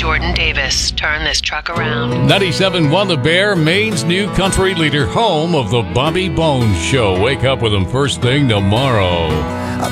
Jordan Davis. Turn this truck around. 97.1 The Bear, Maine's new country leader, home of the Bobby Bones Show. Wake up with him first thing tomorrow.